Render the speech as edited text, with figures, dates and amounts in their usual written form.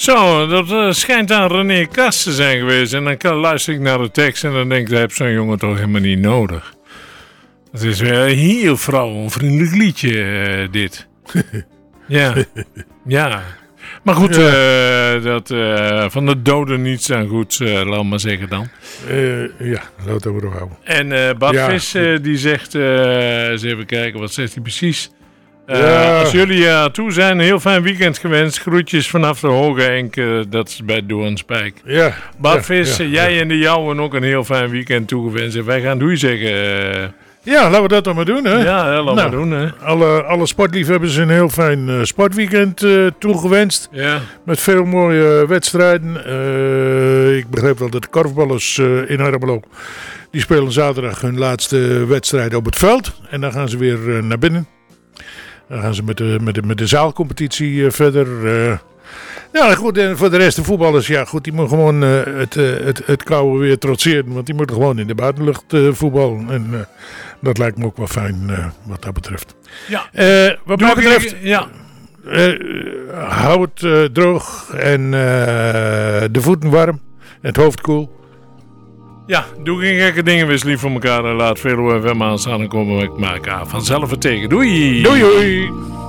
Zo, dat schijnt aan René Kast te zijn geweest. En dan luister ik naar de tekst en dan denk ik, dat heb zo'n jongen toch helemaal niet nodig. Het is weer een heel vrouwenvriendelijk liedje, dit. Ja, ja. Maar goed, dat van de doden niets aan goeds, laat maar zeggen dan. Ja, laat het maar houden. En Bart Vis, die zegt, eens even kijken, wat zegt hij precies? Als jullie toe zijn, een heel fijn weekend gewenst. Groetjes vanaf de Hoge Enk, dat is bij Doornspijk. Ja. Bart Vis, jij en de jouwen ook een heel fijn weekend toegewenst. En wij gaan doei zeggen. Ja, laten we dat dan maar doen, hè? Ja, laten we doen, hè? Alle sportliefhebbers een heel fijn sportweekend toegewenst. Ja. Met veel mooie wedstrijden. Ik begreep wel dat de korfballers in Harmelo, die spelen zaterdag hun laatste wedstrijd op het veld. En dan gaan ze weer naar binnen. Dan gaan ze met de zaalcompetitie verder. Ja, goed, en voor de rest de voetballers, ja goed, die moeten gewoon het koude weer trotseren. Want die moeten gewoon in de buitenlucht voetballen. En dat lijkt me ook wel fijn wat dat betreft. Ja. Wat mij betreft, ja. hou het droog en de voeten warm en het hoofd koel. Ja, doe geen gekke dingen, wees lief voor elkaar en laat veel OFM aanstaan en komen we elkaar vanzelf weer tegen. Doei! Doei doei!